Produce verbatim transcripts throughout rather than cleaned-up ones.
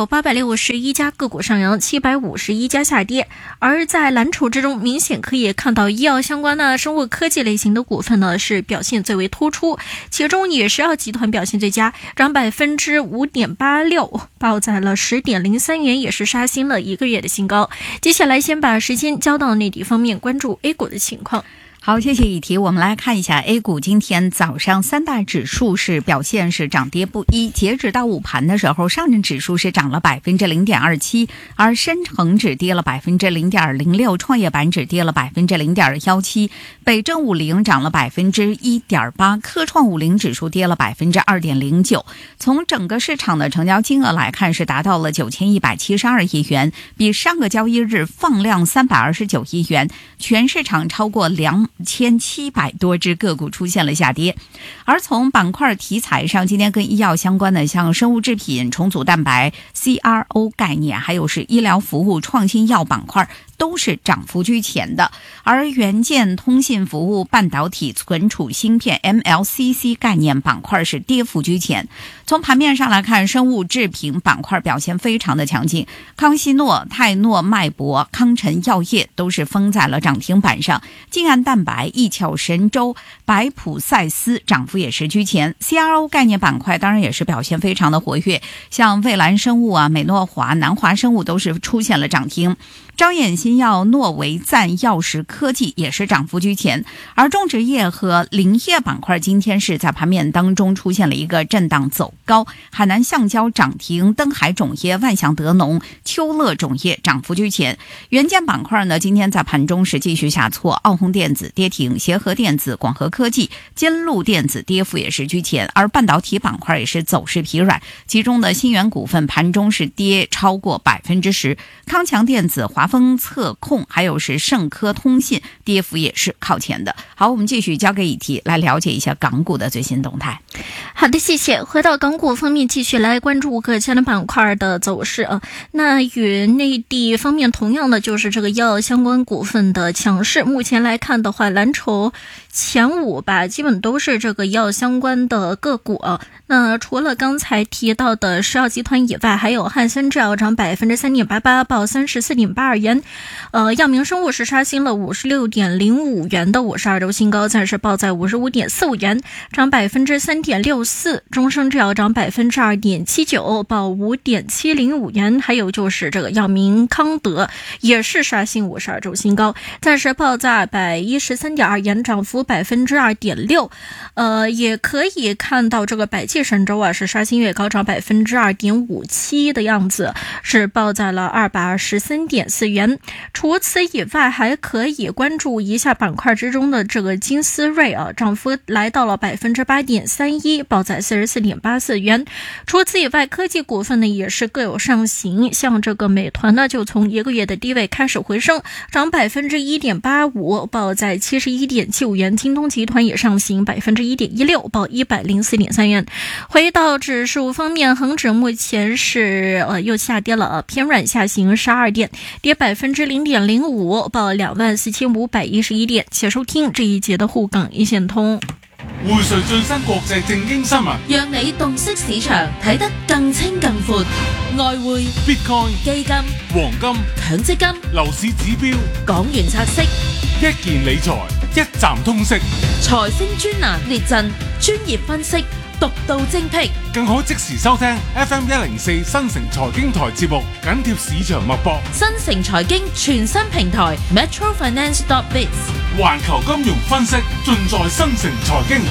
有八百六十一家个股上扬，七百五十一家下跌。而在蓝筹之中，明显可以看到医药相关的生物科技类型的股份呢是表现最为突出，其中以石药集团表现最佳，涨百分之五点八六，报在了十点零三元，也是刷新了一个月的新高。接下来先把时间交到内地方面，关注 A 股的情况。 好，谢谢以提。我们来看一下 A 股今天早上三大指数是表现是涨跌不一。截止到午盘的时候，上证指数是涨了百分之零点二七，而深成指跌了百分之零点零六，创业板指跌了百分之零点幺七，北证五零涨了百分之一点八，科创五零指数跌了百分之二点零九。从整个市场的成交金额来看，是达到了九千一百七十二亿元，比上个交易日放量三百二十九亿元，全市场超过两千七百多只个股出现了下跌。而从板块题材上，今天跟医药相关的像生物制品、重组蛋白、C R O 概念，还有是医疗服务、创新药板块都是涨幅居前的。而元件、通信服务、半导体、存储芯片 M L C C 概念板块是跌幅居前。从盘面上来看，生物制品板块表现非常的强劲，康希诺、泰诺、迈博、康臣药业都是封在了涨停板上，晋安蛋白、益巧神州、百普赛斯涨幅也是居前。 C R O 概念板块当然也是表现非常的活跃，像蔚蓝生物啊、美诺华、南华生物都是出现了涨停，招眼新药、诺维赞药石科技也是涨幅居前。而种植业和林业板块今天是在盘面当中出现了一个震荡走高，海南橡胶涨停，登海种业、万象德农、秋乐种业涨幅居前。元件板块呢，今天在盘中是继续下挫，奥宏电子跌停，协和电子、广和科技、坚路电子跌幅也是居前。而半导体板块也是走势疲软，其中的新源股份盘中是跌超过百分之十，康强电子、华丰测控还有是盛科通信跌幅也是靠前的。好，我们继续交给以提来了解一下港股的最新动态。 好的，谢谢。回到港股方面，继续来关注各家的板块的走势啊。那与内地方面同样的就是这个药相关股份的强势。目前来看的话，蓝筹前五吧，基本都是这个药相关的个股啊。那除了刚才提到的石药集团以外，还有汉森制药涨百分之三点八八，报三十四点八二元。呃，药明生物是刷新了五十六点零五元的五十二周新高，暂时报在五十五点四五元，涨百分之三点六四。中生制药涨百分之二点七九，报五点七零五元。还有就是这个药明康德也是刷新五十二周新高，暂时报在二百一十三点二元，涨幅百分之二点六。呃，也可以看到这个百济神州啊是刷新月高，涨百分之二点五七的样子，是报在了二百二十三点四元。除此以外，还可以关注一下板块之中的这个金斯瑞啊，涨幅来到了百分之八点三一，报在四十四点八四元。除此以外，科技股份呢也是各有上行，像这个美团呢就从一个月的低位开始回升，涨百分之一点八五，报在七十一点七五元。京东集团也上行百分之一点一六，报一百零四点三元。回到指数方面，恒指目前是呃又下跌了，呃、偏软下行十二点，跌百分之零点零五，報兩萬四千五百一十一點。謝收聽這一節的滬港一線通。 匯萃最新國際正經新聞， 讓你洞悉市場，睇得更清更闊。外匯、 Bitcoin、 基金、 黃金、 強積金、 樓市指標、 港元拆息、 一件理財，一站通識， 財星專欄列陣，專業分析，獨到精闢， 更可即時收聽 F M 一零四新城財經台節目，緊貼市場脈搏。 新城財經全新平台 Metro Finance dot biz， 環球金融分析盡在新城財經。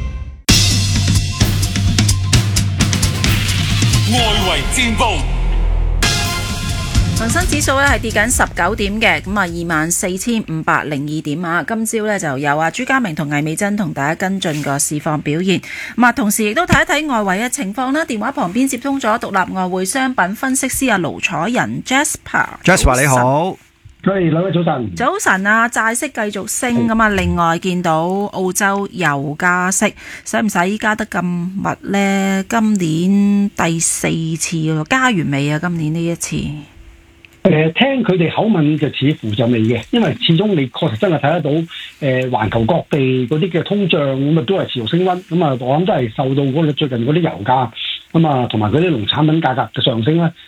外圍戰報， 恒生指數咧係跌緊十九點嘅，咁啊二萬四千五百零二點啊。今朝咧就有啊朱家明同魏美珍同大家跟進個市況表現，咁啊同時亦都睇一睇外圍嘅情況啦。電話旁邊接通咗獨立外匯商品分析師啊盧楚仁 Jasper。Jasper 你好。喂，兩位早晨。 早晨啊，債息繼續升咁啊，另外見到澳洲油加息，使唔使加得咁密呢？今年第四次喎，加完未啊？今年呢一次？誒、 呃，聽佢哋口吻就似乎就未嘅，因為始終你確實真係睇得到，誒、呃，環球各地嗰啲嘅通脹咁啊，都係持續升溫，咁啊，我諗都係受到嗰個最近嗰啲油價咁啊，同埋嗰啲農產品價格嘅上升咧，